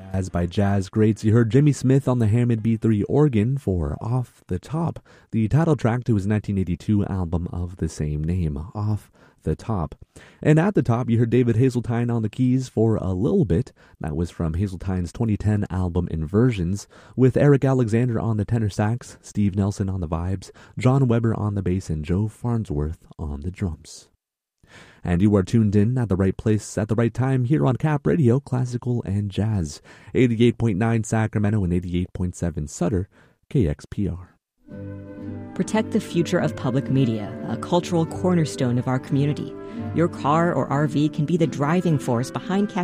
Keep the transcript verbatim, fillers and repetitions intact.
As by jazz greats, you heard Jimmy Smith on the Hammond B three organ for Off the Top, the title track to his nineteen eighty-two album of the same name, Off the Top. And at the top, you heard David Hazeltine on the keys for A Little Bit. That was from Hazeltine's twenty ten album Inversions, with Eric Alexander on the tenor sax, Steve Nelson on the vibes, John Weber on the bass, and Joe Farnsworth on the drums. And you are tuned in at the right place at the right time here on Cap Radio, Classical and Jazz, eighty-eight point nine Sacramento and eighty-eight point seven Sutter, K X P R. Protect the future of public media, a cultural cornerstone of our community. Your car or R V can be the driving force behind Cap